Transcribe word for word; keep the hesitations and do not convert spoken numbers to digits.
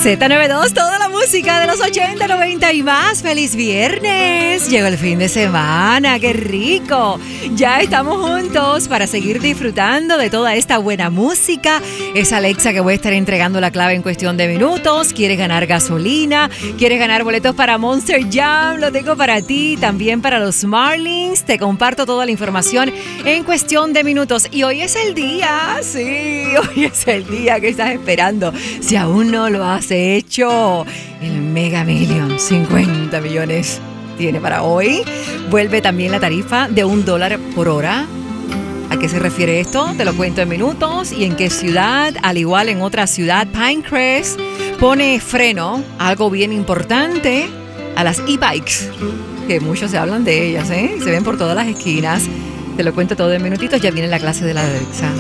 Z noventa y dos, toda la música de los ochenta, noventa y más. ¡Feliz viernes! Llegó el fin de semana, ¡qué rico! Ya estamos juntos para seguir disfrutando de toda esta buena música. Es Alexa que voy a estar entregando la clave en cuestión de minutos. ¿Quieres ganar gasolina? ¿Quieres ganar boletos para Monster Jam? Lo tengo para ti, también para los Marlins. Te comparto toda la información en cuestión de minutos. Y hoy es el día, sí, hoy es el día que estás esperando. Si aún no lo has hecho, el Mega Million, cincuenta millones tiene para hoy. Vuelve también la tarifa de un dólar por hora. ¿A qué se refiere esto? Te lo cuento en minutos. ¿Y en qué ciudad? Al igual en otra ciudad, Pinecrest pone freno, algo bien importante, a las e-bikes, que muchos se hablan de ellas, ¿eh? Se ven por todas las esquinas. Te lo cuento todo en minutitos. Ya viene la clase de la Alexa.